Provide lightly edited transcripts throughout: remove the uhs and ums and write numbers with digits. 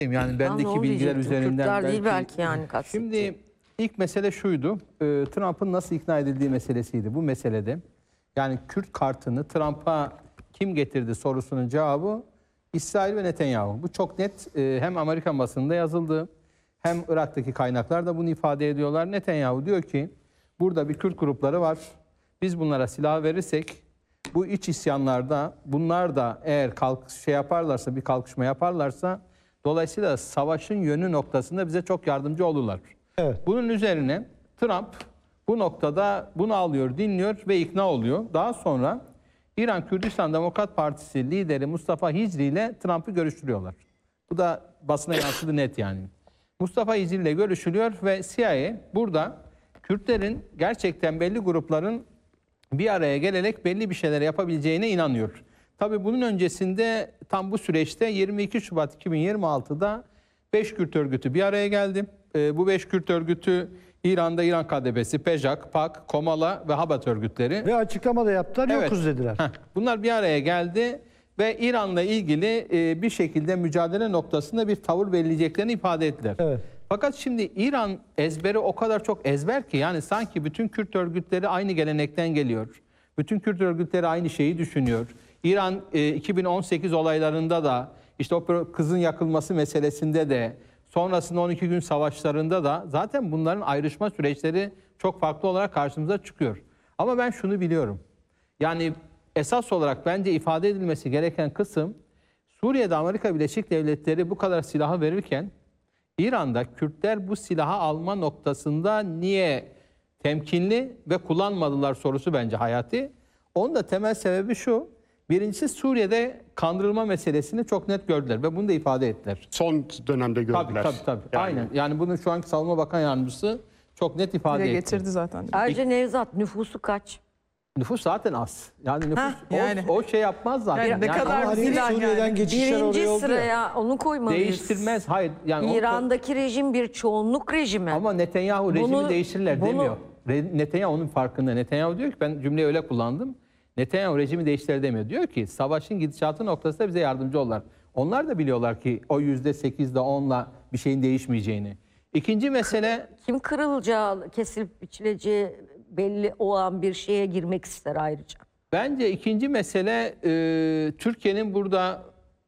Yani bendeki bilgiler üzerinden Türkler değil belki yani kastettiği. Şimdi ilk mesele şuydu. Trump'ın nasıl ikna edildiği meselesiydi bu meselede. Yani Kürt kartını Trump'a kim getirdi sorusunun cevabı İsrail ve Netanyahu. Bu çok net hem Amerikan basınında yazıldı hem Irak'taki kaynaklar da bunu ifade ediyorlar. Netanyahu diyor ki burada bir Kürt grupları var. Biz bunlara silah verirsek bu iç isyanlarda bunlar da eğer yaparlarsa, bir kalkışma yaparlarsa dolayısıyla savaşın yönü noktasında bize çok yardımcı olurlar. Evet. Bunun üzerine Trump bu noktada bunu alıyor, dinliyor ve ikna oluyor. Daha sonra İran Kürdistan Demokrat Partisi lideri Mustafa Hicri ile Trump'ı görüştürüyorlar. Bu da basına yansıdı net yani. Mustafa Hicri ile görüşülüyor ve CIA burada Kürtlerin gerçekten belli grupların bir araya gelerek belli bir şeyler yapabileceğine inanıyor. Tabii bunun öncesinde tam bu süreçte 22 Şubat 2026'da 5 Kürt örgütü bir araya geldi. Bu 5 Kürt örgütü İran'da İran KDP'si, PEJAK, PAK, Komala ve Habat örgütleri. Ve açıklama da yaptılar, Evet. yokuz dediler. Bunlar bir araya geldi ve İran'la ilgili bir şekilde mücadele noktasında bir tavır belirleyeceklerini ifade ettiler. Evet. Fakat şimdi İran ezberi o kadar çok ezber ki yani sanki bütün Kürt örgütleri aynı gelenekten geliyor. Bütün Kürt örgütleri aynı şeyi düşünüyor. İran 2018 olaylarında da işte o kızın yakılması meselesinde de sonrasında 12 gün savaşlarında da zaten bunların ayrışma süreçleri çok farklı olarak karşımıza çıkıyor. Ama ben şunu biliyorum. Yani esas olarak bence ifade edilmesi gereken kısım Suriye'de Amerika Birleşik Devletleri bu kadar silahı verirken İran'da Kürtler bu silahı alma noktasında niye temkinli ve kullanmadılar sorusu bence hayati. Onun da temel sebebi şu. Birincisi Suriye'de kandırılma meselesini çok net gördüler ve bunu da ifade ettiler. Son dönemde gördüler. Tabii. Yani. Aynen. Yani bunu şu anki Savunma Bakan Yardımcısı çok net ifade etti. getirdi zaten. Ayrıca Nevzat nüfusu kaç? Nüfus zaten az. Yani nüfus yani. o şey yapmaz zaten. Yani ne kadar Ama silah Suriye'den yani. geçişler Birinci oraya oldu ya. sıraya onu koymalıyız. değiştirmez. Hayır. Yani İran'daki rejim bir çoğunluk rejimi. ama Netanyahu rejimi Bunu- değiştirirler bunu- demiyor. Netanyahu onun farkında. Netanyahu diyor ki ben cümleyi öyle kullandım. Netanyahu rejimi değiştirir demiyor. Diyor ki savaşın gidişatı noktasında bize yardımcı olurlar. Onlar da biliyorlar ki o %8'de 10'la bir şeyin değişmeyeceğini. İkinci mesele Kim kırılacağı, kesilip biçileceği belli olan bir şeye girmek ister ayrıca. bence ikinci mesele Türkiye'nin burada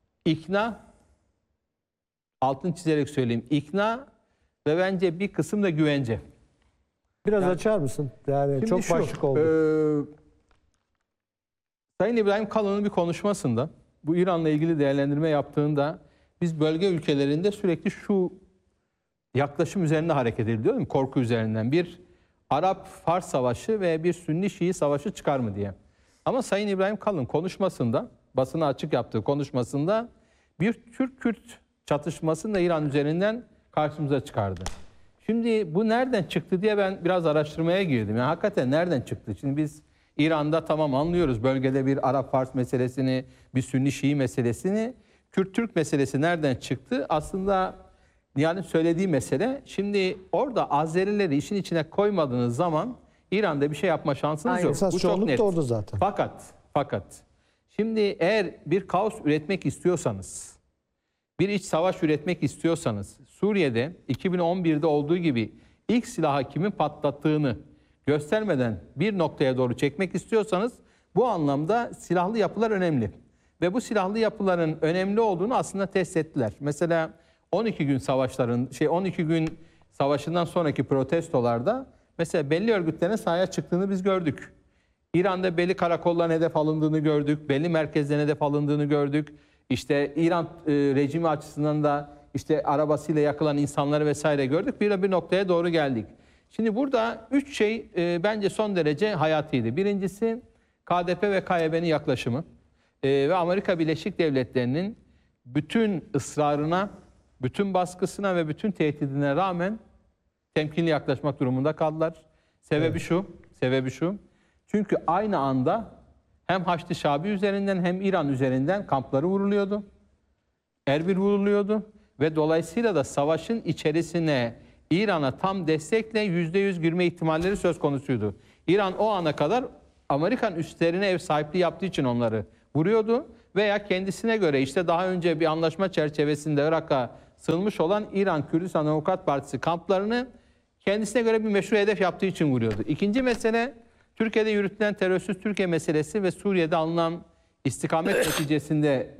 ikna, altını çizerek söyleyeyim, ikna ve bence bir kısım da güvence. Biraz açar mısın? Yani Şimdi çok şu, başlık oldu. Sayın İbrahim Kalın'ın bir konuşmasında bu İran'la ilgili değerlendirme yaptığında biz bölge ülkelerinde sürekli şu yaklaşım üzerinde hareket ediliyor değil mi? Korku üzerinden bir Arap-Fars savaşı ve bir Sünni-Şii savaşı çıkar mı diye. Ama Sayın İbrahim Kalın konuşmasında, basına açık yaptığı konuşmasında bir Türk-Kürt çatışmasını da İran üzerinden karşımıza çıkardı. Şimdi bu nereden çıktı diye ben biraz araştırmaya girdim. Yani hakikaten nereden çıktı? Şimdi biz İran'da tamam anlıyoruz bölgede bir Arap-Fars meselesini, bir Sünni-Şii meselesini. Kürt-Türk meselesi nereden çıktı? Aslında Nihal'in söylediği mesele, şimdi orada Azerileri işin içine koymadığınız zaman İran'da bir şey yapma şansınız Aynen. yok. Esas Bu çok çoğunluk net. da orada zaten. Fakat şimdi eğer bir kaos üretmek istiyorsanız, bir iç savaş üretmek istiyorsanız, Suriye'de 2011'de olduğu gibi ilk silahı kimin patlattığını göstermeden bir noktaya doğru çekmek istiyorsanız bu anlamda silahlı yapılar önemli. Ve bu silahlı yapıların önemli olduğunu aslında test ettiler. Mesela 12 gün savaşından sonraki protestolarda mesela belli örgütlerin sahaya çıktığını biz gördük. İran'da belli karakolların hedef alındığını gördük. Belli merkezlerin hedef alındığını gördük. İşte İran rejimi açısından da işte arabasıyla yakılan insanları vesaire gördük. Bir noktaya doğru geldik. Şimdi burada 3 şey bence son derece hayatiydi. Birincisi KDP ve KYB'nin yaklaşımı ve Amerika Birleşik Devletleri'nin bütün ısrarına, bütün baskısına ve bütün tehdidine rağmen temkinli yaklaşmak durumunda kaldılar. Sebebi şu. Çünkü aynı anda hem Haçlı Şabi üzerinden hem İran üzerinden kampları vuruluyordu. Erbil vuruluyordu ve dolayısıyla da savaşın içerisine İran'a tam destekle %100 girme ihtimalleri söz konusuydu. İran o ana kadar Amerikan üslerine ev sahipliği yaptığı için onları vuruyordu veya kendisine göre işte daha önce bir anlaşma çerçevesinde Irak'a sığınmış olan İran Kürdistan Demokrat Partisi kamplarını kendisine göre bir meşru hedef yaptığı için vuruyordu. İkinci mesele Türkiye'de yürütülen terörsüz Türkiye meselesi ve Suriye'de alınan istikamet neticesinde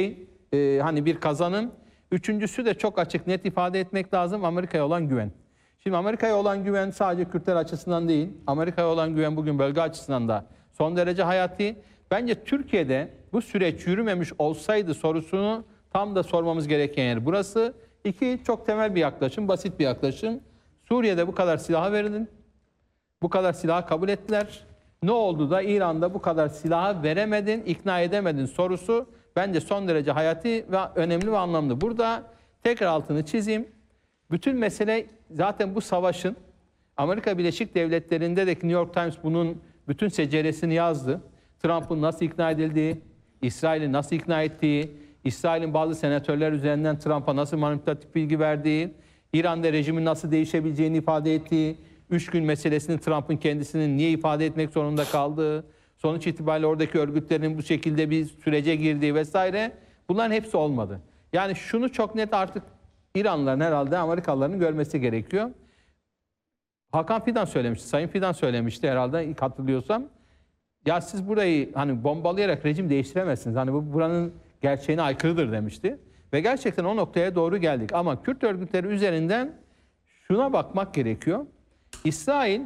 bir kazanım. Üçüncüsü de çok açık net ifade etmek lazım, Amerika'ya olan güven. Şimdi Amerika'ya olan güven sadece Kürtler açısından değil, Amerika'ya olan güven bugün bölge açısından da son derece hayati. Bence Türkiye'de bu süreç yürümemiş olsaydı sorusunu tam da sormamız gereken yer burası. İki, çok temel bir yaklaşım, basit bir yaklaşım. Suriye'de bu kadar silaha verildin, bu kadar silahı kabul ettiler. Ne oldu da İran'da bu kadar silahı veremedin, ikna edemedin sorusu bence son derece hayati ve önemli ve anlamlı. Burada tekrar altını çizeyim. Bütün mesele zaten bu savaşın Amerika Birleşik Devletleri'nde de New York Times bunun bütün seceresini yazdı. Trump'ın nasıl ikna edildiği, İsrail'i nasıl ikna ettiği, İsrail'in bazı senatörler üzerinden Trump'a nasıl manipülatif bilgi verdiği, İran'da rejimin nasıl değişebileceğini ifade ettiği, 3 gün meselesini Trump'ın kendisinin niye ifade etmek zorunda kaldığı, sonuç itibariyle oradaki örgütlerin bu şekilde bir sürece girdiği vesaire, bunların hepsi olmadı. Yani şunu çok net artık İranlıların herhalde Amerikalıların görmesi gerekiyor. Hakan Fidan söylemişti, Sayın Fidan söylemişti herhalde ilk hatırlıyorsam. Ya siz burayı hani bombalayarak rejim değiştiremezsiniz. Hani bu buranın gerçeğine aykırıdır demişti. Ve gerçekten o noktaya doğru geldik. Ama Kürt örgütleri üzerinden şuna bakmak gerekiyor. İsrail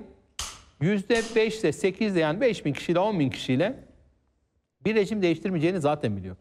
%5 ile 8 ile yani 5.000 kişiyle 10.000 kişiyle bir rejim değiştirmeyeceğini zaten biliyor.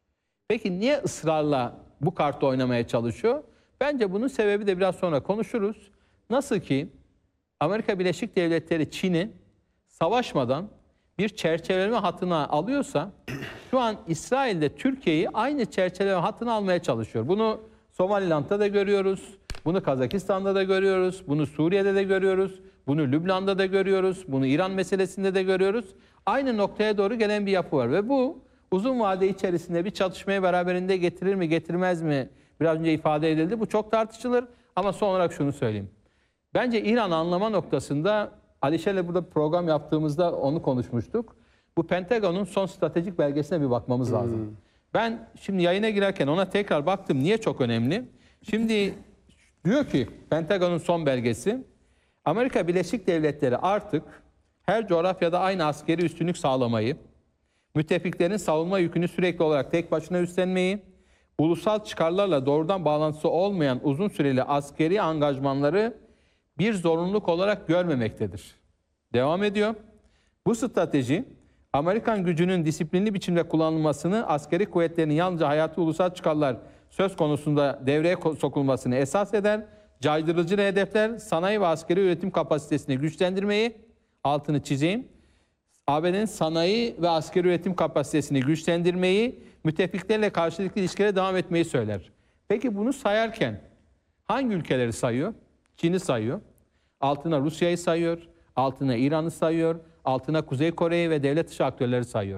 Peki niye ısrarla bu kartı oynamaya çalışıyor? Bence bunun sebebi de biraz sonra konuşuruz. Nasıl ki Amerika Birleşik Devletleri Çin'i savaşmadan bir çerçeveleme hattına alıyorsa şu an İsrail de Türkiye'yi aynı çerçeveleme hattına almaya çalışıyor. Bunu Somaliland'da da görüyoruz. Bunu Kazakistan'da da görüyoruz. Bunu Suriye'de de görüyoruz. Bunu Lübnan'da da görüyoruz. Bunu İran meselesinde de görüyoruz. Aynı noktaya doğru gelen bir yapı var ve bu uzun vade içerisinde bir çatışmaya beraberinde getirir mi getirmez mi? Biraz önce ifade edildi. Bu çok tartışılır ama son olarak şunu söyleyeyim. Bence İran anlama noktasında Alişer'le burada program yaptığımızda onu konuşmuştuk. Bu Pentagon'un son stratejik belgesine bir bakmamız lazım. Ben şimdi yayına girerken ona tekrar baktım. Niye çok önemli? Şimdi diyor ki Pentagon'un son belgesi, Amerika Birleşik Devletleri artık her coğrafyada aynı askeri üstünlük sağlamayı, müttefiklerin savunma yükünü sürekli olarak tek başına üstlenmeyi, ulusal çıkarlarla doğrudan bağlantısı olmayan uzun süreli askeri angajmanları bir zorunluluk olarak görmemektedir. Devam ediyor. Bu strateji Amerikan gücünün disiplinli biçimde kullanılmasını, askeri kuvvetlerin yalnızca hayati ulusal çıkarlar söz konusunda devreye sokulmasını esas eder. Caydırıcı hedefler sanayi ve askeri üretim kapasitesini güçlendirmeyi, altını çizeyim. ABD'nin sanayi ve askeri üretim kapasitesini güçlendirmeyi, müttefiklerle karşılıklı ilişkilere devam etmeyi söyler. Peki bunu sayarken hangi ülkeleri sayıyor? Çin'i sayıyor. Altına Rusya'yı sayıyor. Altına İran'ı sayıyor. Altına Kuzey Kore'yi ve devlet dışı aktörleri sayıyor.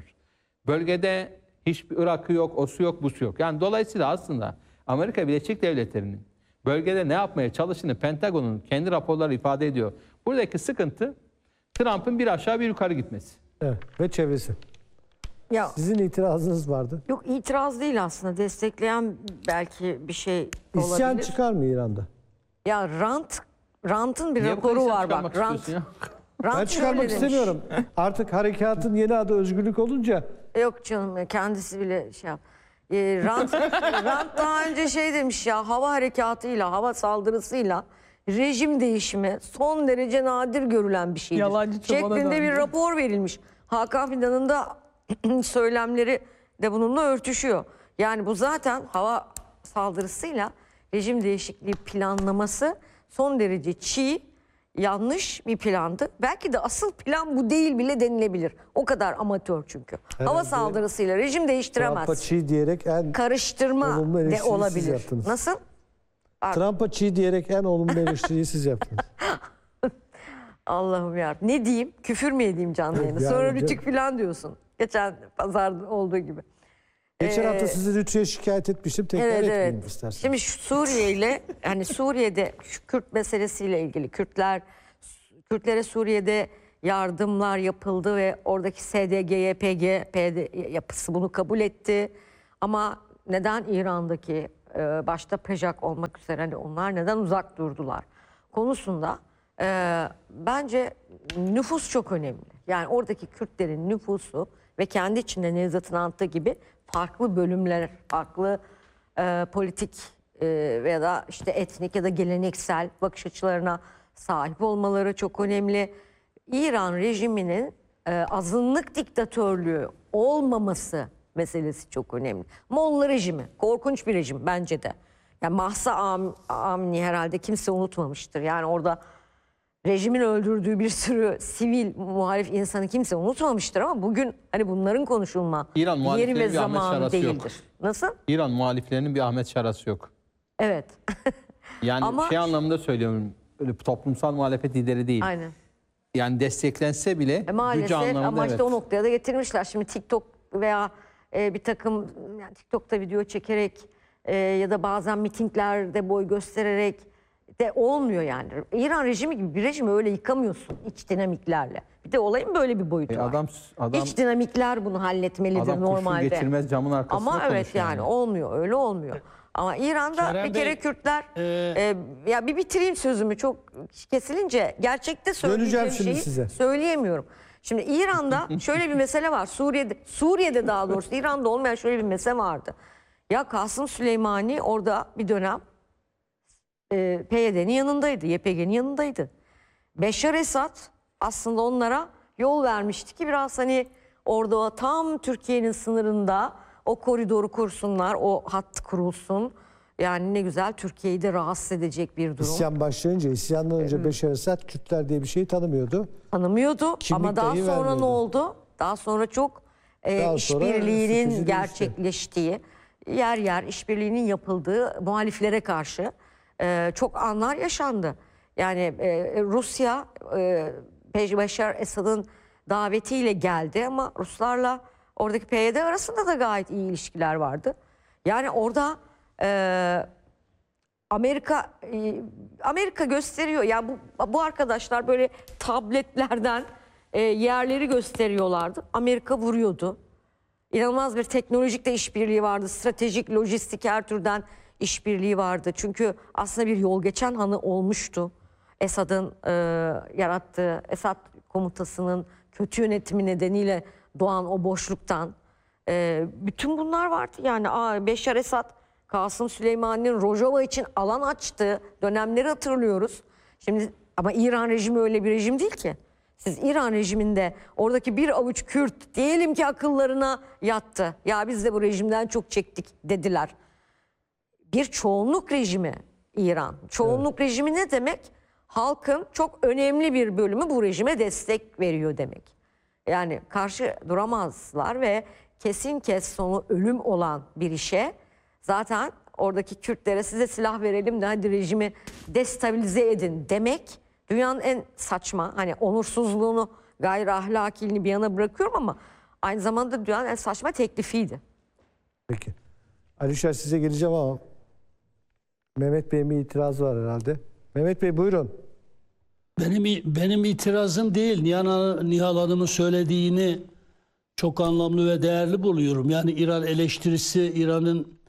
Bölgede hiçbir Irak'ı yok, osu yok, busu yok. Yani dolayısıyla aslında Amerika Birleşik Devletleri'nin bölgede ne yapmaya çalıştığını Pentagon'un kendi raporları ifade ediyor. Buradaki sıkıntı Trump'ın bir aşağı bir yukarı gitmesi. Evet, ve çevresi. Ya Sizin itirazınız vardı. yok, itiraz değil aslında, destekleyen belki bir şey olabilir. İsyan çıkar mı İran'da? Ya Rand'ın bir Niye bu kadar raporu isyan var çıkarmak bak. istiyorsun ya? Rand Ben çıkarmak şöyle demiş. istemiyorum. Artık harekatın yeni adı özgürlük olunca Yok canım, kendisi bile şey yap. Rand daha önce şey demiş ya, hava harekatıyla, hava saldırısıyla rejim değişimi son derece nadir görülen bir şeydir. Yalancı çobana şeklinde bir döndü. rapor verilmiş. Hakan Fidan'ın da söylemleri de bununla örtüşüyor. Yani bu zaten hava saldırısıyla rejim değişikliği planlaması son derece çiğ, yanlış bir plandı. Belki de asıl plan bu değil bile denilebilir. O kadar amatör çünkü. Hava Herhalde saldırısıyla rejim Trump'a değiştiremez. çiğ diyerek en Karıştırma olumlu de eleştiriyi siz olabilir. yaptınız. Nasıl? Trump'a çiğ diyerek en olumlu eleştiriyi siz yaptınız. Allah'ım ya. Ne diyeyim? Küfür mü edeyim canlı yayında? Yani Sonra canım. rütük falan diyorsun. Geçen pazarda olduğu gibi. Geçen hafta sizi Rütü'ye şikayet etmiştim. Tekrar Evet, etmeyeyim evet. isterseniz. Şimdi şu Suriye ile, hani Suriye'de şu Kürt meselesiyle ilgili Kürtlere Suriye'de yardımlar yapıldı ve oradaki SDG, YPG, PD yapısı bunu kabul etti. Ama neden İran'daki başta Pejak olmak üzere hani onlar neden uzak durdular konusunda bence nüfus çok önemli. Yani oradaki Kürtlerin nüfusu ve kendi içinde Nevzat'ın anlattığı gibi farklı bölümler, farklı politik veya da işte etnik ya da geleneksel bakış açılarına sahip olmaları çok önemli. İran rejiminin azınlık diktatörlüğü olmaması meselesi çok önemli. Molla rejimi, korkunç bir rejim bence de. Yani Mahsa Amini herhalde kimse unutmamıştır. Yani orada rejimin öldürdüğü bir sürü sivil muhalif insanı kimse unutmamıştır ama bugün hani bunların konuşulma İran yeri ve muhaliflerinin bir Ahmet zamanı Şarası yok. değildir. Nasıl? İran muhaliflerinin bir Ahmet Şarası yok. Evet. Yani Ama- şey anlamında söylüyorum. Öyle toplumsal muhalefet lideri değil. Aynen. Yani desteklense bile gücü Maalesef anlamında ama işte evet. o noktaya da getirmişler. Şimdi TikTok veya bir takım yani TikTok'ta video çekerek ya da bazen mitinglerde boy göstererek de olmuyor yani. İran rejimi gibi bir rejimi öyle yıkamıyorsun iç dinamiklerle. Bir de olayın böyle bir boyutu var. Adam İç dinamikler bunu halletmelidir kurşun normalde. geçirmez camın arkasında Ama evet konuşuyor yani olmuyor, öyle olmuyor. Ama İran'da Kerem bir kere Bey, Kürtler ya bir bitireyim sözümü, çok kesilince gerçekte söyleyeceğim Döneceğim şimdi şeyi size. söyleyemiyorum. Şimdi İran'da şöyle bir mesele var. Suriye'de daha doğrusu İran'da olmayan şöyle bir mesele vardı. Ya Kasım Süleymani orada bir dönem PYD'nin yanındaydı, YPG'nin yanındaydı. Beşar Esad aslında onlara yol vermişti ki biraz hani orada tam Türkiye'nin sınırında o koridoru kursunlar, o hat kurulsun. Yani ne güzel, Türkiye'yi de rahatsız edecek bir durum. İsyan başlayınca, isyandan önce Beşar Esad Kürtler diye bir şeyi tanımıyordu. Tanımıyordu Kimlik ama daha dahi sonra vermiyordu. ne oldu? Daha sonra çok Daha sonra işbirliğinin sıkıcı gerçekleştiği, yer yer işbirliğinin yapıldığı muhaliflere karşı çok anlar yaşandı. Yani Rusya Beşar Esad'ın davetiyle geldi ama Ruslarla oradaki PYD arasında da gayet iyi ilişkiler vardı. Yani orada Amerika gösteriyor. Yani bu arkadaşlar böyle tabletlerden yerleri gösteriyorlardı. Amerika vuruyordu. İnanılmaz bir teknolojik de işbirliği vardı. Stratejik, lojistik her türden işbirliği vardı. Çünkü aslında bir yol geçen hanı olmuştu. Esad'ın yarattığı, Esad komutasının kötü yönetimi nedeniyle doğan o boşluktan. Bütün bunlar vardı. Yani Beşar Esad, Kasım Süleyman'ın Rojava için alan açtığı dönemleri hatırlıyoruz. Şimdi ama İran rejimi öyle bir rejim değil ki. Siz İran rejiminde oradaki bir avuç Kürt diyelim ki akıllarına yattı. Ya biz de bu rejimden çok çektik dediler. Bir çoğunluk rejimi İran. Çoğunluk rejimi ne demek? Halkın çok önemli bir bölümü bu rejime destek veriyor demek. Yani karşı duramazlar ve kesin kes sonu ölüm olan bir işe zaten oradaki Kürtlere size silah verelim de hadi rejimi destabilize edin demek dünyanın en saçma, hani onursuzluğunu, gayri ahlakiliğini bir yana bırakıyorum ama aynı zamanda dünyanın en saçma teklifiydi. Peki. Alişer, size geleceğim ama Mehmet Bey'in bir itirazı var herhalde. Mehmet Bey buyurun. Benim itirazım değil. Nihal Hanım'ın söylediğini çok anlamlı ve değerli buluyorum. Yani İran eleştirisi, İran'ın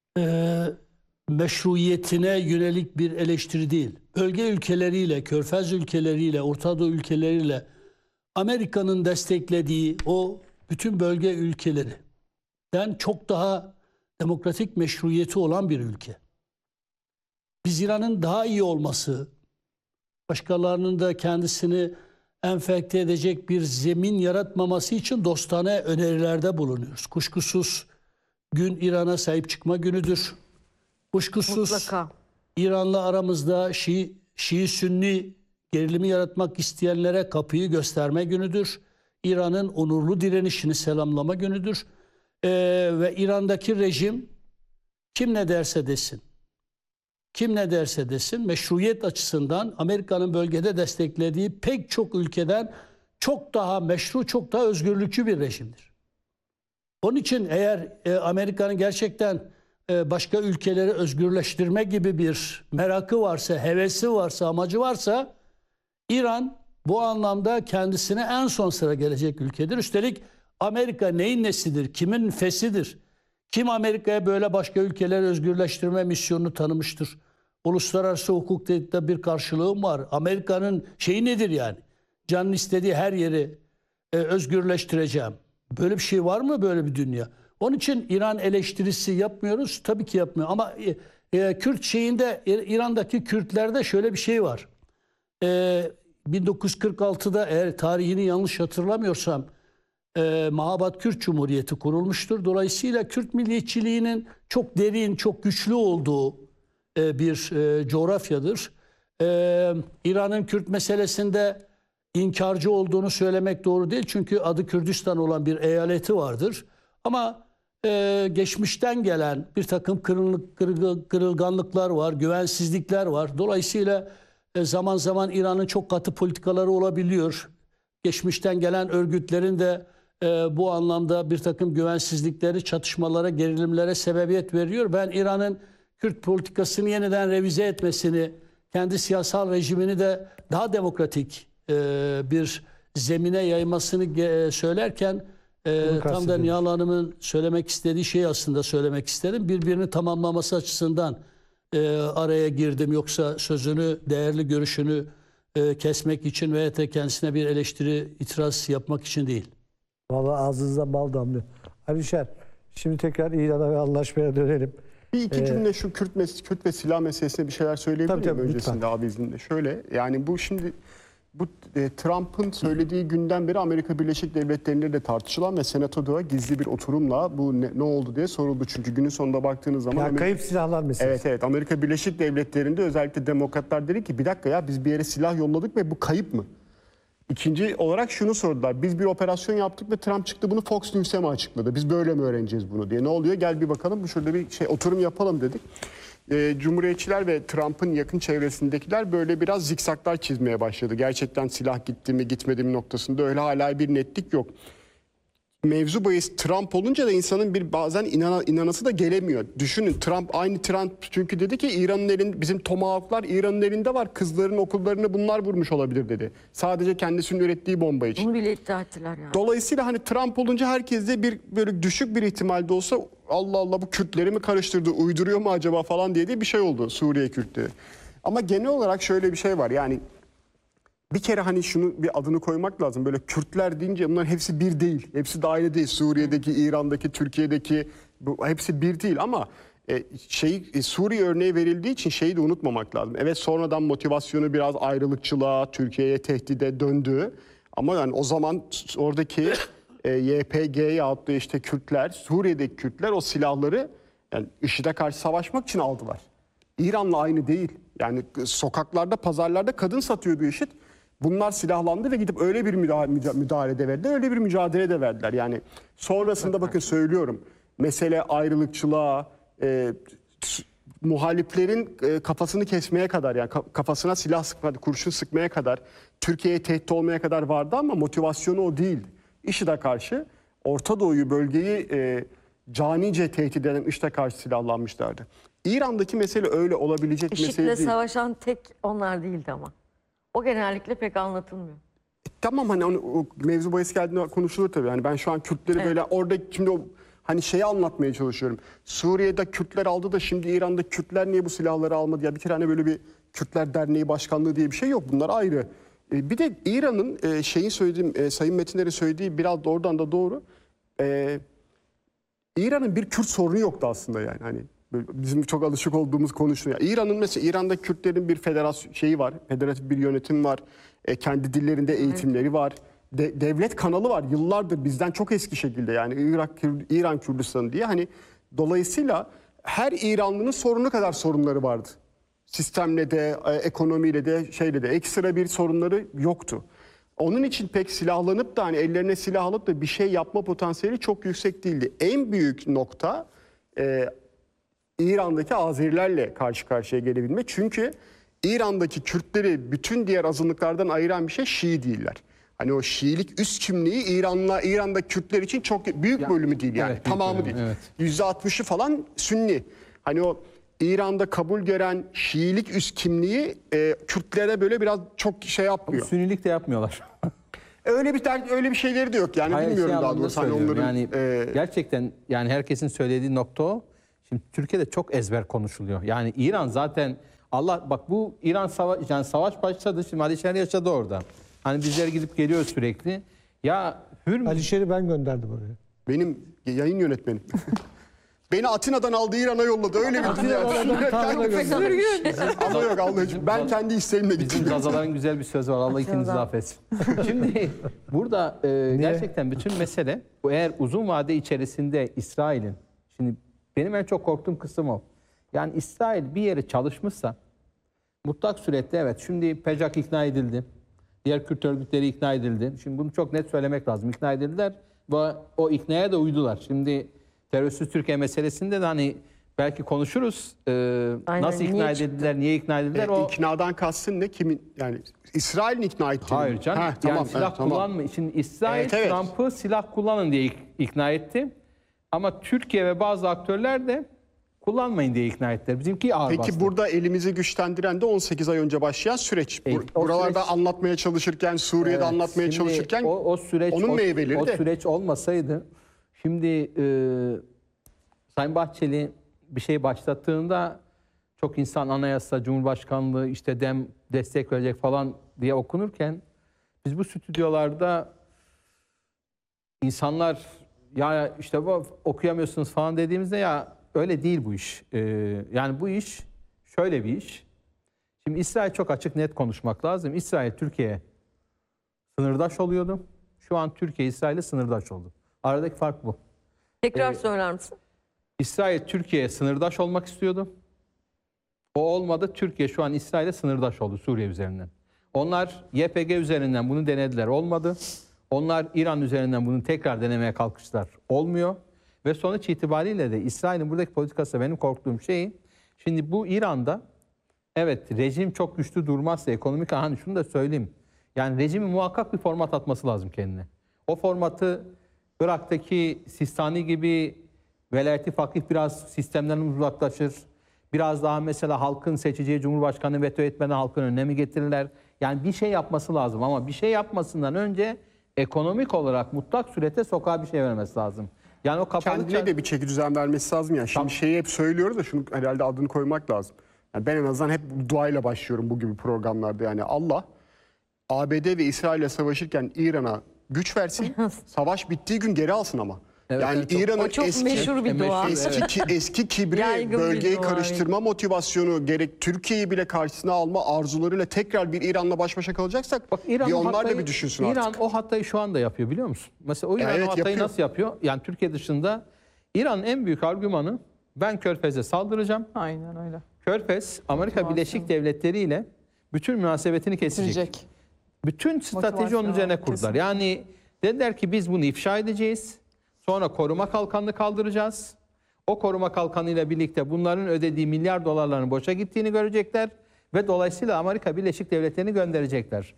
meşruiyetine yönelik bir eleştiri değil. Bölge ülkeleriyle, Körfez ülkeleriyle, Orta Doğu ülkeleriyle Amerika'nın desteklediği o bütün bölge ülkelerinden çok daha demokratik meşruiyeti olan bir ülke. Biz İran'ın daha iyi olması, başkalarının da kendisini enfekte edecek bir zemin yaratmaması için dostane önerilerde bulunuyoruz. Kuşkusuz gün İran'a sahip çıkma günüdür. Kuşkusuz Mutlaka. İran'la aramızda Şii-Sünni gerilimi yaratmak isteyenlere kapıyı gösterme günüdür. İran'ın onurlu direnişini selamlama günüdür. Ve İran'daki rejim kim ne derse desin, kim ne derse desin meşruiyet açısından Amerika'nın bölgede desteklediği pek çok ülkeden çok daha meşru, çok daha özgürlükçü bir rejimdir. Onun için eğer Amerika'nın gerçekten başka ülkeleri özgürleştirme gibi bir merakı varsa, hevesi varsa, amacı varsa İran bu anlamda kendisine en son sıra gelecek ülkedir. Üstelik Amerika neyin nesidir, kimin fesidir, Kim Amerika'ya böyle başka ülkeleri özgürleştirme misyonunu tanımıştır? Uluslararası hukukta bir karşılığım var. Amerika'nın şeyi nedir yani? Canın istediği her yeri özgürleştireceğim. Böyle bir şey var mı, böyle bir dünya? Onun için İran eleştirisi yapmıyoruz. Tabii ki yapmıyor. Ama Kürt şeyinde, İran'daki Kürtlerde şöyle bir şey var. 1946'da eğer tarihini yanlış hatırlamıyorsam Mahabat Kürt Cumhuriyeti kurulmuştur. Dolayısıyla Kürt milliyetçiliğinin çok derin, çok güçlü olduğu bir coğrafyadır. İran'ın Kürt meselesinde inkarcı olduğunu söylemek doğru değil. Çünkü adı Kürdistan olan bir eyaleti vardır. Ama geçmişten gelen bir takım kırılganlıklar var, güvensizlikler var. Dolayısıyla zaman zaman İran'ın çok katı politikaları olabiliyor. Geçmişten gelen örgütlerin de bu anlamda bir takım güvensizlikleri, çatışmalara, gerilimlere sebebiyet veriyor. Ben İran'ın Kürt politikasını yeniden revize etmesini, kendi siyasal rejimini de daha demokratik bir zemine yaymasını söylerken tam da Nihal Hanım'ın söylemek istediği şeyi aslında söylemek istedim. Birbirini tamamlaması açısından araya girdim. Yoksa sözünü, değerli görüşünü kesmek için veya da kendisine bir eleştiri, itiraz yapmak için değil. Vallahi ağzınızdan bal damlıyor. Alişer, şimdi tekrar İran'a ve anlaşmaya dönelim. Bir iki cümle şu Kürt ve silah meselesine bir şeyler söyleyebilir miyim tabii, öncesinde lütfen. abi izninle? Şöyle, yani bu şimdi Trump'ın söylediği günden beri Amerika Birleşik Devletleri'nde de tartışılan ve senatoda gizli bir oturumla bu ne oldu diye soruldu. Çünkü günün sonunda baktığınız zaman... Ya kayıp silahlar meselesi. Evet, Amerika Birleşik Devletleri'nde özellikle demokratlar dedi ki bir dakika ya biz bir yere silah yolladık ve bu kayıp mı? İkinci olarak şunu sordular. Biz bir operasyon yaptık ve Trump çıktı bunu Fox News'e mi açıkladı? Biz böyle mi öğreneceğiz bunu diye. Ne oluyor? Gel bir bakalım. Şurada bir oturum yapalım dedik. Cumhuriyetçiler ve Trump'ın yakın çevresindekiler böyle biraz zikzaklar çizmeye başladı. Gerçekten silah gitti mi gitmedi mi noktasında öyle hala bir netlik yok. Mevzu bahis Trump olunca da insanın bir bazen inanası da gelemiyor. Düşünün aynı Trump çünkü dedi ki İran'ın elinde bizim Tomahawk'lar İran'ın elinde var. Kızların okullarını bunlar vurmuş olabilir dedi. Sadece kendisinin ürettiği bomba için. Bunu bile iddia ettiler yani. Dolayısıyla hani Trump olunca herkeste bir böyle düşük bir ihtimalde olsa Allah Allah bu Kürtleri mi karıştırdı, uyduruyor mu acaba falan diye bir şey oldu Suriye Kürtleri. Ama genel olarak şöyle bir şey var yani bir kere hani şunu bir adını koymak lazım. Böyle Kürtler deyince bunların hepsi bir değil. Hepsi de aynı değil. Suriye'deki, İran'daki, Türkiye'deki hepsi bir değil ama Suriye örneği verildiği için şeyi de unutmamak lazım. Evet sonradan motivasyonu biraz ayrılıkçılığa, Türkiye'ye tehdide döndü. Ama yani o zaman oradaki YPG'ye adlı işte Kürtler, Suriye'deki Kürtler o silahları yani IŞİD'e karşı savaşmak için aldılar. İran'la aynı değil. Yani sokaklarda, pazarlarda kadın satıyordu IŞİD. Bunlar silahlandı ve gidip öyle bir müdahale de verdiler, öyle bir mücadele de verdiler. Yani sonrasında bakın söylüyorum, mesele ayrılıkçılığa, muhaliflerin kafasını kesmeye kadar yani kafasına silah sıkmaya, kurşun sıkmaya kadar, Türkiye'ye tehdit olmaya kadar vardı ama motivasyonu o değildi. IŞİD'e karşı Orta Doğu'yu, bölgeyi canice tehdit eden IŞİD'e karşı silahlanmışlardı. İran'daki mesele öyle olabilecek mesele IŞİD'le değil. savaşan tek onlar değildi ama. O genellikle pek anlatılmıyor. Tamam hani o mevzu bahis geldiğinde konuşulur tabii. Yani ben şu an Kürtleri böyle orada şimdi o hani şeyi anlatmaya çalışıyorum. Suriye'de Kürtler aldı da şimdi İran'da Kürtler niye bu silahları almadı? Ya bir kere hani böyle bir Kürtler Derneği Başkanlığı diye bir şey yok. Bunlar ayrı. Bir de İran'ın şeyin söylediğim Sayın Metinler'in söylediği biraz da oradan da doğru. İran'ın bir Kürt sorunu yoktu aslında yani. Hani bizim çok alışık olduğumuz konuşuyor. İran'ın mesela İran'da Kürtlerin bir federasyon şeyi var. Federatif bir yönetim var. Kendi dillerinde eğitimleri var. Devlet kanalı var. Yıllardır bizden çok eski şekilde yani İran Kürdistanı diye hani dolayısıyla her İranlının sorunu kadar sorunları vardı. Sistemle de, ekonomiyle de, şeyle de ekstra bir sorunları yoktu. Onun için pek silahlanıp da hani ellerine silah alıp da bir şey yapma potansiyeli çok yüksek değildi. En büyük nokta İran'daki Azerilerle karşı karşıya gelebilmek. Çünkü İran'daki Kürtleri bütün diğer azınlıklardan ayıran bir şey Şii değiller. Hani o Şiilik üst kimliği İran'da Kürtler için çok büyük bölümü değil yani. Evet, Tamamı değil. evet. %60'ı falan Sünni. Hani o İran'da kabul gören Şiilik üst kimliği Kürtlere böyle biraz çok şey yapmıyor. Sünnilik de yapmıyorlar. öyle bir şeyleri de yok yani, Hayır, bilmiyorum daha anlamında doğrusu hani söylüyorum. onların Yani gerçekten yani herkesin söylediği nokta o. Şimdi Türkiye'de çok ezber konuşuluyor. Yani İran zaten bak bu İran savaş başladı. Şimdi Alişer yaşadı orada. Hani bizler gidip geliyoruz sürekli. Ya Alişer'i ben gönderdim oraya. benim yayın yönetmenim. Beni Atina'dan aldı, İran'a yolladı. Öyle bir Atina'dan Tanrı'na gönderdim. Ama yok Allah için. Ben kendi isteğimle gittim. Bizim Zazaların güzel bir sözü var. Allah ikinizi affetsin. Şimdi burada gerçekten bütün mesele bu, eğer uzun vade içerisinde İsrail'in, şimdi benim en çok korktuğum kısım o. Yani İsrail bir yere çalışmışsa mutlak surette, evet, şimdi PEJAK ikna edildi. Diğer Kürt örgütleri ikna edildi. Şimdi bunu çok net söylemek lazım. İkna edildiler ve o iknaya da uydular. Şimdi terörsüz Türkiye meselesinde de hani belki konuşuruz. Nasıl ikna edildiler, niye ikna edildiler? İknadan kastın ne? Kimin? Yani İsrail'in ikna ettiğini. Hayır canım. Tamam, yani silah kullanma. Şimdi İsrail Evet. Trump'ı silah kullanın diye ikna etti. Ama Türkiye ve bazı aktörler de kullanmayın diye ikna ettiler. Bizimki ağır Peki bastı. burada elimizi güçlendiren de 18 ay önce başlayan süreç. O Buralarda süreç- anlatmaya çalışırken, Suriye'de anlatmaya Şimdi çalışırken o süreç, onun meyveleri o de. süreç olmasaydı, şimdi Sayın Bahçeli bir şey başlattığında çok insan anayasa, cumhurbaşkanlığı, işte dem destek verecek falan diye okunurken biz bu stüdyolarda insanlar ya işte bu okuyamıyorsunuz falan dediğimizde ya öyle değil bu iş. Yani bu iş şöyle bir iş. Şimdi İsrail, çok açık net konuşmak lazım. İsrail Türkiye'ye sınırdaş oluyordu. Şu an Türkiye İsrail'e sınırdaş oldu. Aradaki fark bu. Tekrar söyler misin? İsrail Türkiye'ye sınırdaş olmak istiyordu. O olmadı. Türkiye şu an İsrail'e sınırdaş oldu Suriye üzerinden. Onlar YPG üzerinden bunu denediler. Olmadı. Onlar İran üzerinden bunu tekrar denemeye kalkıştılar. Olmuyor. Ve sonuç itibariyle de İsrail'in buradaki politikası, benim korktuğum şey, şimdi bu İran'da evet rejim çok güçlü durmazsa ekonomik, hani şunu da söyleyeyim. Yani rejimin muhakkak bir format atması lazım kendine. O formatı Irak'taki Sistani gibi velayeti fakih biraz sistemden uzaklaşır. Biraz daha mesela halkın seçeceği cumhurbaşkanı veto etmeden halkın önüne mi getirirler? Yani bir şey yapması lazım ama bir şey yapmasından önce ekonomik olarak mutlak surette sokağa bir şey vermesi lazım. Yani o kapalı Kendine de bir çeki düzen vermesi lazım yani. Şimdi şeyi hep söylüyoruz da şunu herhalde adını koymak lazım. Yani ben en azından hep duayla başlıyorum bu gibi programlarda. Yani Allah ABD ve İsrail'le savaşırken İran'a güç versin. Savaş bittiği gün geri alsın ama. Evet, yani evet, çok- İran'ın O çok meşhur bir dua. eski kibri, Yaygın bir bölgeyi dua, karıştırma motivasyonu, gerek Türkiye'yi bile karşısına alma arzularıyla tekrar bir İran'la baş başa kalacaksak Bak, İran bir o onlar da hatayı- bir düşünsün İran artık. o hatayı şu anda yapıyor, biliyor musun? Mesela o İran Evet, o hatayı yapıyor. nasıl yapıyor? Yani Türkiye dışında İran'ın en büyük argümanı, ben Körfez'e saldıracağım. Aynen öyle. Körfez, Amerika Birleşik Devletleri ile bütün münasebetini kesecek. Bitirecek. Bütün strateji onun Motivasyon, üzerine kurdular. kesinlikle. Yani dediler ki biz bunu ifşa edeceğiz. Sonra koruma kalkanını kaldıracağız. O koruma kalkanıyla birlikte bunların ödediği milyar dolarların boşa gittiğini görecekler. Ve dolayısıyla Amerika Birleşik Devletleri'ni gönderecekler.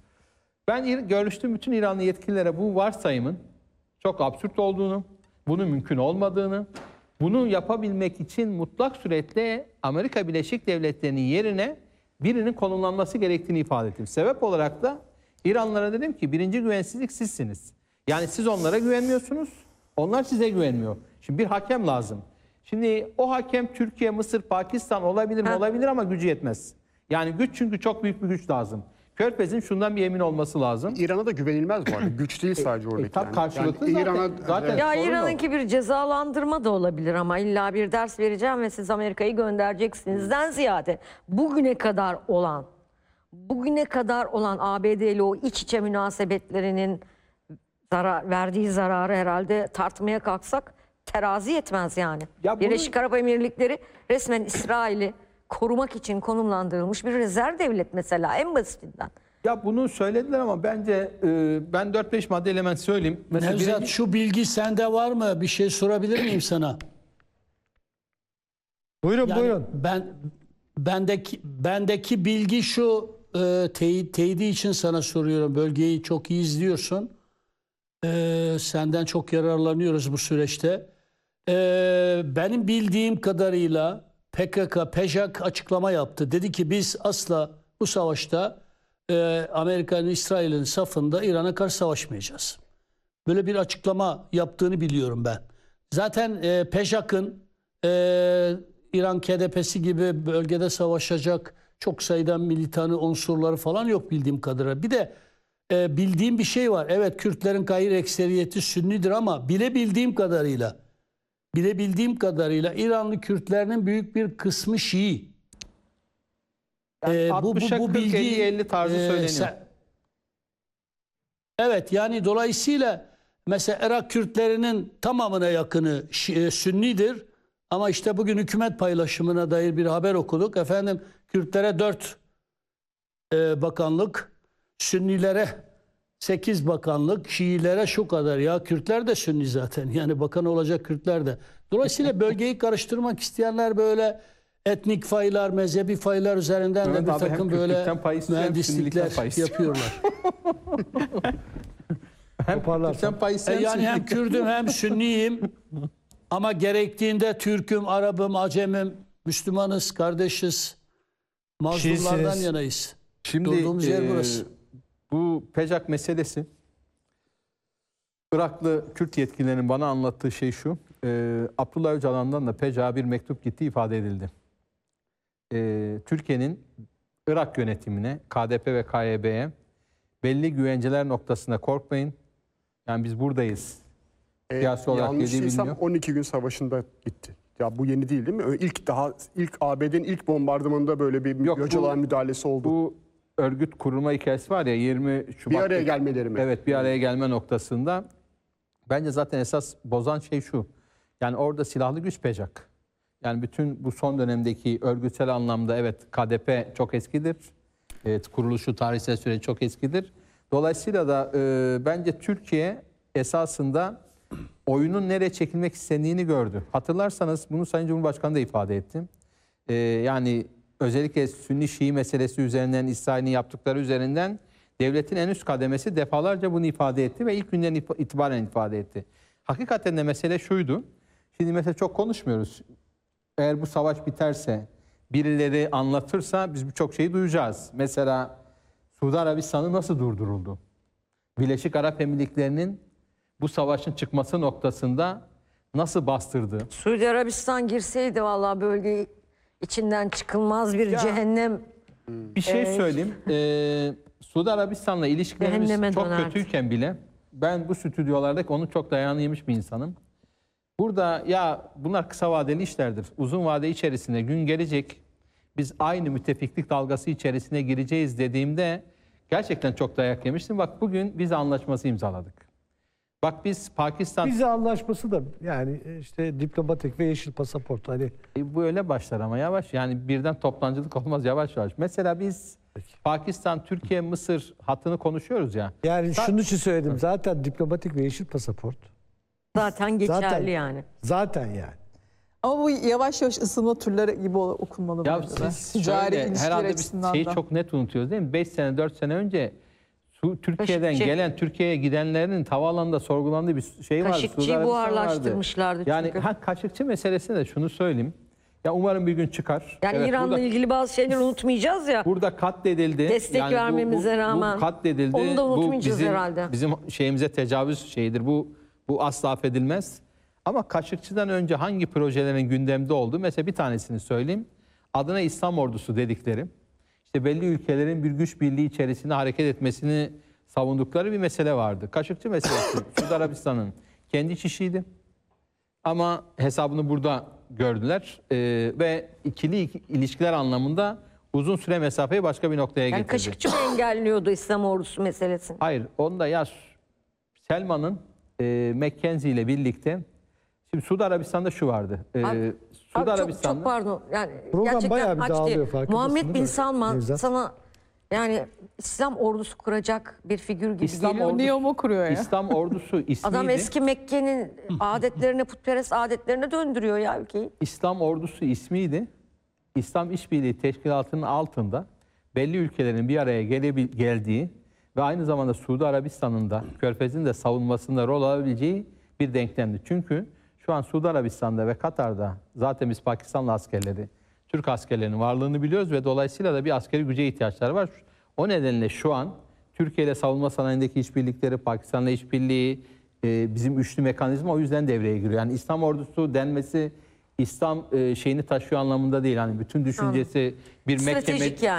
Ben görüştüğüm bütün İranlı yetkililere bu varsayımın çok absürt olduğunu, bunun mümkün olmadığını, bunu yapabilmek için mutlak suretle Amerika Birleşik Devletleri'nin yerine birinin konumlanması gerektiğini ifade ettim. Sebep olarak da İranlılara dedim ki birinci güvensizlik sizsiniz. Yani siz onlara güvenmiyorsunuz, onlar size güvenmiyor. Şimdi bir hakem lazım. Şimdi o hakem Türkiye, Mısır, Pakistan olabilir mi? Olabilir ama gücü yetmez. Yani güç, çünkü çok büyük bir güç lazım. Körfez'in şundan bir emin olması lazım. İran'a da güvenilmez bu arada. Güç değil sadece oradaki. tabii yani. karşılıklı Yani zaten. Ya sorun o. İran'ınki bir cezalandırma da olabilir ama illa bir ders vereceğim ve siz Amerika'yı göndereceksinizden ziyade bugüne kadar olan ABD ile o iç içe münasebetlerinin verdiği zararı herhalde tartmaya kalksak terazi yetmez yani. Ya bunu- Birleşik Arap Emirlikleri resmen İsrail'i korumak için konumlandırılmış bir rezerv devlet mesela, en basitinden. Ya bunu söylediler ama bence ben 4-5 madde element söyleyeyim. Mesela Nevzat, şu bilgi sende var mı? Bir şey sorabilir miyim sana? Buyurun Yani buyurun. bendeki bilgi şu, teyidi için sana soruyorum. Bölgeyi çok iyi izliyorsun. Senden çok yararlanıyoruz bu süreçte. Benim bildiğim kadarıyla PKK, PEJAK açıklama yaptı. Dedi ki biz asla bu savaşta Amerika'nın, İsrail'in safında İran'a karşı savaşmayacağız. Böyle bir açıklama yaptığını biliyorum ben. Zaten PEJAK'ın İran KDP'si gibi bölgede savaşacak çok sayıda militanı unsurları falan yok bildiğim kadarıyla. Bir de bildiğim bir şey var. Evet, Kürtlerin gayri ekseriyeti Sünnidir ama bilebildiğim kadarıyla İranlı Kürtlerinin büyük bir kısmı Şii. Yani 60'a 40, bilgi 50 tarzı söyleniyor. Evet, yani dolayısıyla mesela Irak Kürtlerinin tamamına yakını Sünnidir. Ama işte bugün hükümet paylaşımına dair bir haber okuduk. Efendim, Kürtlere 4 bakanlık, Sünnilere 8 bakanlık, Şiilere şu kadar. Ya Kürtler de Sünni zaten. Yani bakan olacak Kürtler de. Dolayısıyla bölgeyi karıştırmak isteyenler böyle etnik faylar, mezhebi faylar üzerinden de Evet bir abi, hem takım böyle Kürtlükten pay istiyor, hem mühendislikler Sünnilikten pay istiyor. yapıyorlar. Hem Toparlarsan. Kürt'ten pay isteyen Yani hem Sünnilikten- Kürdüm hem Sünniyim ama gerektiğinde Türk'üm, Arap'ım, Acem'im, Müslümanız, kardeşiz, mazlumlardan Şiisiniz. yanayız. Şimdi Durduğumuz yer burası. bu PEJAK meselesi, Iraklı Kürt yetkililerin bana anlattığı şey şu. Abdullah Öcalan'dan da PEJAK'a bir mektup gittiği ifade edildi. Türkiye'nin Irak yönetimine, KDP ve KYB'ye belli güvenceler noktasında korkmayın. Yani biz buradayız. Siyasi olarak Yanlış dediği değilsem biliniyor. 12 gün savaşında gitti. Ya bu yeni değil mi? İlk ABD'nin ilk bombardımanında böyle bir Yok, Öcalan bu- müdahalesi oldu. Bu örgüt kurulma hikayesi var ya, 20 Şubat. Bir araya gelmeleri mi? Evet, bir araya gelme noktasında. Bence zaten esas bozan şey şu. Yani orada silahlı güç PEJAK. Yani bütün bu son dönemdeki örgütsel anlamda evet KDP çok eskidir. Evet, kuruluşu, tarihsel süreci çok eskidir. Dolayısıyla da bence Türkiye esasında oyunun nereye çekilmek istediğini gördü. Hatırlarsanız bunu Sayın Cumhurbaşkanı da ifade etti. Yani özellikle Sünni Şii meselesi üzerinden, İsrail'in yaptıkları üzerinden devletin en üst kademesi defalarca bunu ifade etti ve ilk günden itibaren ifade etti. Hakikaten de mesele şuydu. Şimdi mesela çok konuşmuyoruz. Eğer bu savaş biterse, birileri anlatırsa biz birçok şeyi duyacağız. Mesela Suudi Arabistan'ı nasıl durduruldu? Birleşik Arap Emirlikleri'nin bu savaşın çıkması noktasında nasıl bastırdı? Suudi Arabistan girseydi vallahi bölge içinden çıkılmaz bir cehennem. Bir şey söyleyeyim. Suudi Arabistan'la ilişkilerimiz Cehenneme çok dönerdi. kötüyken bile ben bu stüdyolardaki onun çok dayağını yemiş bir insanım. Burada ya bunlar kısa vadeli işlerdir. Uzun vade içerisinde gün gelecek. Biz aynı müttefiklik dalgası içerisine gireceğiz dediğimde gerçekten çok dayak yemiştim. Bak bugün vize anlaşması imzaladık. Bak biz Pakistan... Vize anlaşması da yani işte diplomatik ve yeşil pasaport hani Bu öyle başlar ama yavaş. Yani birden toplancılık olmaz, yavaş yavaş. Mesela biz Pakistan, Türkiye, Mısır hattını konuşuyoruz ya. yani şunun için söyledim zaten diplomatik ve yeşil pasaport Zaten geçerli Zaten- yani. zaten yani. Ama bu yavaş yavaş ısınma turları gibi okunmalı Ya bence de. siz Ticari şöyle, ilişkiler herhalde biz açısından şeyi da. çok net unutuyoruz değil mi? 5 sene 4 sene önce Türkiye'den Kaşıkçı. gelen, Türkiye'ye gidenlerin havaalanında sorgulandığı bir şey vardı. Kaşıkçıyı Suudi Arabistan vardı. buharlaştırmışlardı Yani çünkü. Kaşıkçı meselesine de şunu söyleyeyim. Ya umarım bir gün çıkar. Yani Evet, İran'la burada, ilgili bazı şeyleri unutmayacağız ya. burada katledildi. Destek vermemize rağmen. Bu katledildi. Onu da unutmayacağız bizim, herhalde. Bizim şeyimize tecavüz şeyidir. Bu asla affedilmez. Ama Kaşıkçı'dan önce hangi projelerin gündemde olduğu, mesela bir tanesini söyleyeyim. Adına İslam Ordusu dedikleri, işte belli ülkelerin bir güç birliği içerisinde hareket etmesini savundukları bir mesele vardı. Kaşıkçı meselesi Suudi Arabistan'ın kendi iç işiydi. Ama hesabını burada gördüler ve ikili ilişkiler anlamında uzun süre mesafeyi başka bir noktaya Yani getirdi. Kaşıkçı mı engelliyordu İslam ordusu meselesini? Hayır, onda ya Selman'ın Mackenzie ile birlikte, şimdi Suudi Arabistan'da şu vardı. Abi Suudi çok, Arabistan'da çok pardon. Yani Program gerçekten bayağı bir aç dağılıyor, değil. farkındasın Muhammed değil Bin mi Salman Nevzat? sana yani İslam ordusu kuracak bir figür gibi İslam geliyor. ordusu- Neo mu kuruyor ya? İslam ordusu ismiydi. Adam eski Mekke'nin adetlerine, putperest adetlerine döndürüyor ya ülkeyi. İslam ordusu ismiydi. İslam İşbirliği Teşkilatı'nın altında belli ülkelerin bir araya geldiği ve aynı zamanda Suudi Arabistan'ın da Körfez'in de savunmasında rol alabileceği bir denklemdi. Çünkü şu an Suudi Arabistan'da ve Katar'da zaten biz Pakistanlı askerleri, Türk askerlerinin varlığını biliyoruz ve dolayısıyla da bir askeri güce ihtiyaçları var. O nedenle şu an Türkiye ile savunma sanayindeki işbirlikleri, Pakistan'la işbirliği, bizim üçlü mekanizma o yüzden devreye giriyor. Yani İslam ordusu denmesi İslam şeyini taşıyor anlamında değil. Hani bütün düşüncesi bir Mekke Stratejik yani.